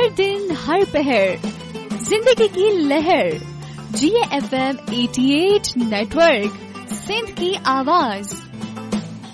हर दिन हर पहर जिंदगी की लहर। GFM 88 नेटवर्क, सिंध की आवाज।